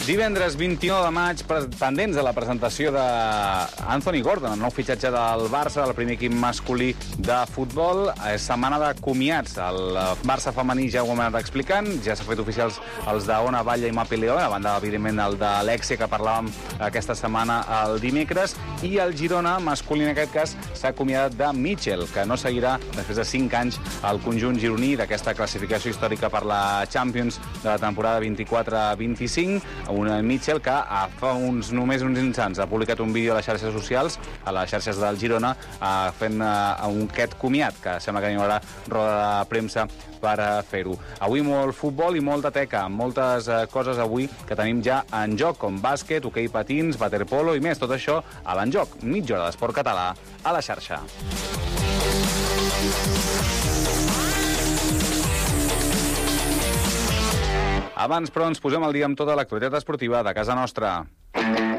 Divendres 29 de maig, pendents de la presentació d'Anthony Gordon, el nou fitxatge del Barça, el primer equip masculí de futbol. És setmana de comiats. El Barça femení ja ho hem anat explicant, ja s'ha fet oficials els d'Ona, Batlle i Mapi León, a banda, evidentment, el d'Alexia, que parlàvem aquesta setmana el dimecres, i el Girona, masculí en aquest cas, s'ha acomiadat de Mitchell, que no seguirà després de 5 anys al conjunt gironí d'aquesta classificació històrica per la Champions de la temporada 24-25. Un Mitchell que fa només uns instants ha publicat un vídeo a les xarxes socials, a les xarxes del Girona, fent aquest comiat, que sembla que hi haurà roda de premsa per fer-ho. Avui molt futbol i molta teca, moltes coses avui que tenim ja en joc, com bàsquet, hoquei patins, waterpolo i més. Tot això a l'Enjoc, mitja hora d'esport català a la xarxa. Abans, però, ens posem al dia amb tota l'actualitat esportiva de casa nostra.